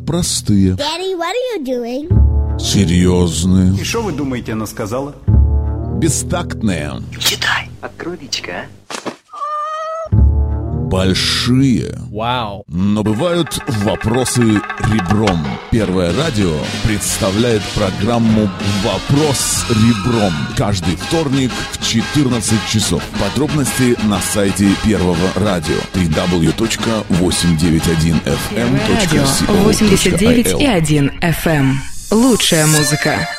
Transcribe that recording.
простые. Daddy, what are you doing? Серьезные. И что вы думаете, она сказала? Бестактные. Читай. Открой личико, а? Большие. Вау. Но бывают вопросы ребром. Первое радио представляет программу «Вопрос ребром» каждый вторник в 14 часов. Подробности на сайте Первого радио www.891fm.co.il. 89,1 FM. Лучшая музыка.